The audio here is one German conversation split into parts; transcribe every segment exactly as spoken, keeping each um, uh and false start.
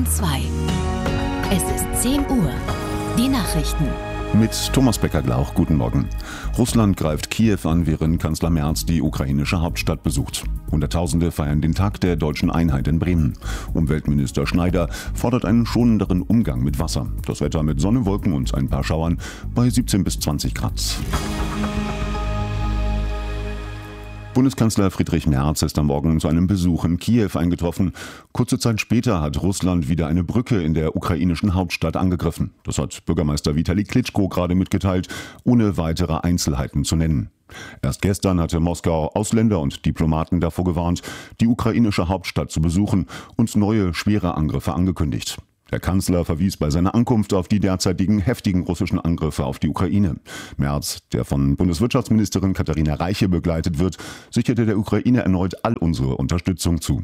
Bayern zwei. Es ist zehn Uhr. Die Nachrichten. Mit Thomas Becker-Glauch, guten Morgen. Russland greift Kiew an, während Kanzler Merz die ukrainische Hauptstadt besucht. Hunderttausende feiern den Tag der deutschen Einheit in Bremen. Umweltminister Schneider fordert einen schonenderen Umgang mit Wasser. Das Wetter mit Sonne, Wolken und ein paar Schauern bei siebzehn bis zwanzig Grad. Bundeskanzler Friedrich Merz ist am Morgen zu einem Besuch in Kiew eingetroffen. Kurze Zeit später hat Russland wieder eine Brücke in der ukrainischen Hauptstadt angegriffen. Das hat Bürgermeister Vitali Klitschko gerade mitgeteilt, ohne weitere Einzelheiten zu nennen. Erst gestern hatte Moskau Ausländer und Diplomaten davor gewarnt, die ukrainische Hauptstadt zu besuchen und neue schwere Angriffe angekündigt. Der Kanzler verwies bei seiner Ankunft auf die derzeitigen heftigen russischen Angriffe auf die Ukraine. Merz, der von Bundeswirtschaftsministerin Katharina Reiche begleitet wird, sicherte der Ukraine erneut all unsere Unterstützung zu.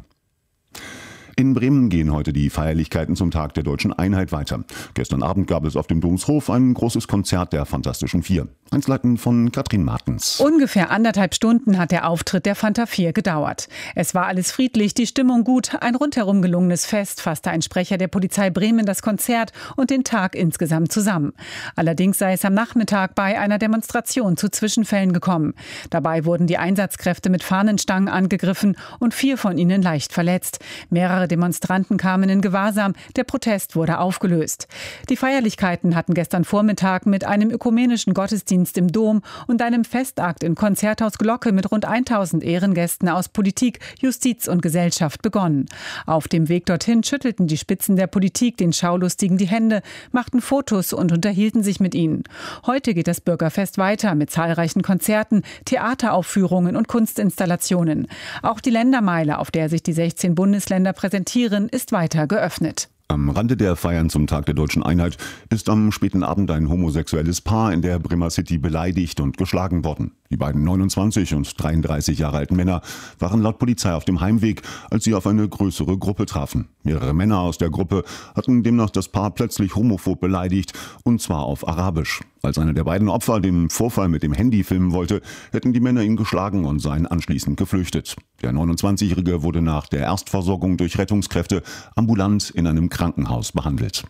In Bremen gehen heute die Feierlichkeiten zum Tag der deutschen Einheit weiter. Gestern Abend gab es auf dem Domshof ein großes Konzert der Fantastischen Vier. Einsleiten von Katrin Martens. Ungefähr anderthalb Stunden hat der Auftritt der Fanta Vier gedauert. Es war alles friedlich, die Stimmung gut, ein rundherum gelungenes Fest, fasste ein Sprecher der Polizei Bremen das Konzert und den Tag insgesamt zusammen. Allerdings sei es am Nachmittag bei einer Demonstration zu Zwischenfällen gekommen. Dabei wurden die Einsatzkräfte mit Fahnenstangen angegriffen und vier von ihnen leicht verletzt. Mehrere Demonstranten kamen in Gewahrsam, der Protest wurde aufgelöst. Die Feierlichkeiten hatten gestern Vormittag mit einem ökumenischen Gottesdienst im Dom und einem Festakt im Konzerthaus Glocke mit rund tausend Ehrengästen aus Politik, Justiz und Gesellschaft begonnen. Auf dem Weg dorthin schüttelten die Spitzen der Politik den Schaulustigen die Hände, machten Fotos und unterhielten sich mit ihnen. Heute geht das Bürgerfest weiter mit zahlreichen Konzerten, Theateraufführungen und Kunstinstallationen. Auch die Ländermeile, auf der sich die sechzehn Bundesländer präsentieren, ist weiter geöffnet. Am Rande der Feiern zum Tag der deutschen Einheit ist am späten Abend ein homosexuelles Paar in der Bremer City beleidigt und geschlagen worden. Die beiden neunundzwanzig und dreiunddreißig Jahre alten Männer waren laut Polizei auf dem Heimweg, als sie auf eine größere Gruppe trafen. Mehrere Männer aus der Gruppe hatten demnach das Paar plötzlich homophob beleidigt, und zwar auf Arabisch. Als einer der beiden Opfer den Vorfall mit dem Handy filmen wollte, hätten die Männer ihn geschlagen und seien anschließend geflüchtet. Der neunundzwanzigjährige wurde nach der Erstversorgung durch Rettungskräfte ambulant in einem Krankenhaus behandelt.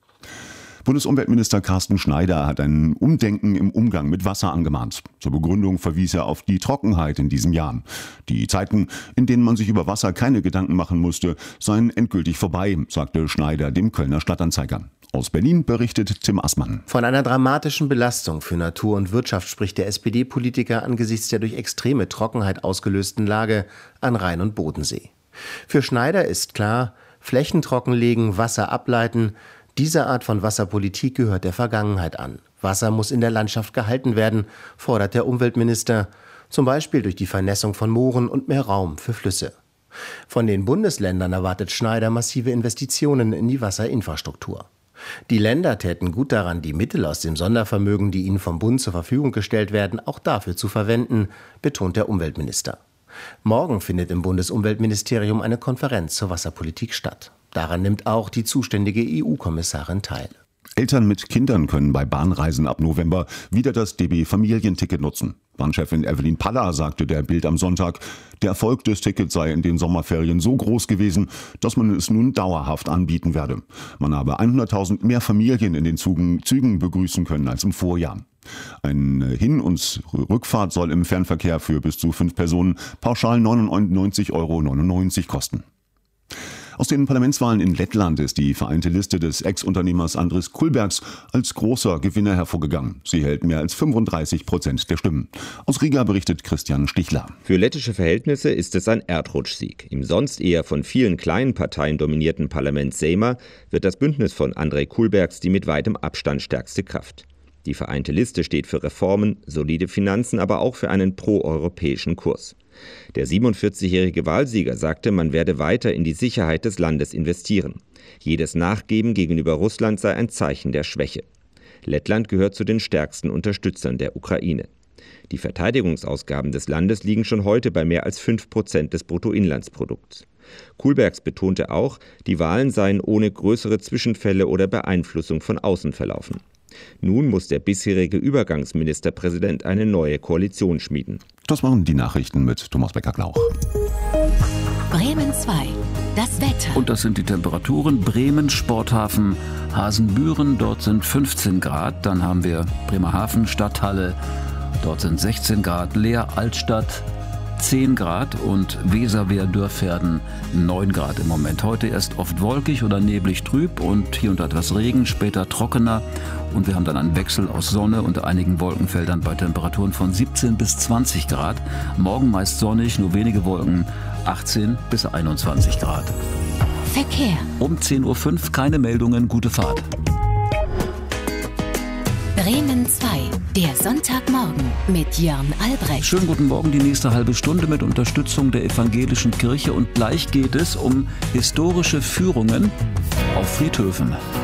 Bundesumweltminister Carsten Schneider hat ein Umdenken im Umgang mit Wasser angemahnt. Zur Begründung verwies er auf die Trockenheit in diesem Jahr. Die Zeiten, in denen man sich über Wasser keine Gedanken machen musste, seien endgültig vorbei, sagte Schneider dem Kölner Stadtanzeiger. Aus Berlin berichtet Tim Assmann. Von einer dramatischen Belastung für Natur und Wirtschaft spricht der S P D-Politiker angesichts der durch extreme Trockenheit ausgelösten Lage an Rhein und Bodensee. Für Schneider ist klar, Flächen trockenlegen, Wasser ableiten, diese Art von Wasserpolitik gehört der Vergangenheit an. Wasser muss in der Landschaft gehalten werden, fordert der Umweltminister, zum Beispiel durch die Vernässung von Mooren und mehr Raum für Flüsse. Von den Bundesländern erwartet Schneider massive Investitionen in die Wasserinfrastruktur. Die Länder täten gut daran, die Mittel aus dem Sondervermögen, die ihnen vom Bund zur Verfügung gestellt werden, auch dafür zu verwenden, betont der Umweltminister. Morgen findet im Bundesumweltministerium eine Konferenz zur Wasserpolitik statt. Daran nimmt auch die zuständige E U-Kommissarin teil. Eltern mit Kindern können bei Bahnreisen ab November wieder das D B-Familienticket nutzen. Bahnchefin Evelyn Paller sagte der Bild am Sonntag, der Erfolg des Tickets sei in den Sommerferien so groß gewesen, dass man es nun dauerhaft anbieten werde. Man habe hunderttausend mehr Familien in den Zügen, Zügen begrüßen können als im Vorjahr. Eine Hin- und Rückfahrt soll im Fernverkehr für bis zu fünf Personen pauschal neunundneunzig Euro neunundneunzig kosten. Aus den Parlamentswahlen in Lettland ist die vereinte Liste des Ex-Unternehmers Andris Kulbergs als großer Gewinner hervorgegangen. Sie hält mehr als fünfunddreißig Prozent der Stimmen. Aus Riga berichtet Christian Stichler. Für lettische Verhältnisse ist es ein Erdrutschsieg. Im sonst eher von vielen kleinen Parteien dominierten Parlament Sejma wird das Bündnis von Andrej Kulbergs die mit weitem Abstand stärkste Kraft. Die vereinte Liste steht für Reformen, solide Finanzen, aber auch für einen proeuropäischen Kurs. Der siebenundvierzigjährige Wahlsieger sagte, man werde weiter in die Sicherheit des Landes investieren. Jedes Nachgeben gegenüber Russland sei ein Zeichen der Schwäche. Lettland gehört zu den stärksten Unterstützern der Ukraine. Die Verteidigungsausgaben des Landes liegen schon heute bei mehr als fünf Prozent des Bruttoinlandsprodukts. Kulbergs betonte auch, die Wahlen seien ohne größere Zwischenfälle oder Beeinflussung von außen verlaufen. Nun muss der bisherige Übergangsministerpräsident eine neue Koalition schmieden. Das waren die Nachrichten mit Thomas Becker-Glauch. Bremen zwei. Das Wetter. Und das sind die Temperaturen. Bremen, Sporthafen, Hasenbüren, dort sind fünfzehn Grad. Dann haben wir Bremerhaven, Stadthalle, dort sind sechzehn Grad. Leer, Altstadt, zehn Grad und Weserwehr, Dörferden neun Grad im Moment. Heute erst oft wolkig oder neblig trüb und hier und da etwas Regen, später trockener. Und wir haben dann einen Wechsel aus Sonne und einigen Wolkenfeldern bei Temperaturen von siebzehn bis zwanzig Grad. Morgen meist sonnig, nur wenige Wolken, achtzehn bis einundzwanzig Grad. Verkehr. Um zehn Uhr fünf keine Meldungen, gute Fahrt. Bremen zwei, der Sonntagmorgen mit Jörn Albrecht. Schönen guten Morgen, die nächste halbe Stunde mit Unterstützung der evangelischen Kirche. Und gleich geht es um historische Führungen auf Friedhöfen.